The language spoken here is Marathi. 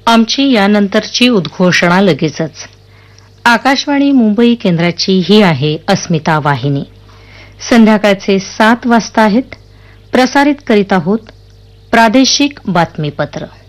आमची यानंतरची उद्घोषणा लगेचच. आकाशवाणी मुंबई केंद्राची ही आहे अस्मिता वाहिनी. संध्याकाळचे 7 वाजता आहेत. प्रसारित करीत आहोत प्रादेशिक बातमीपत्र.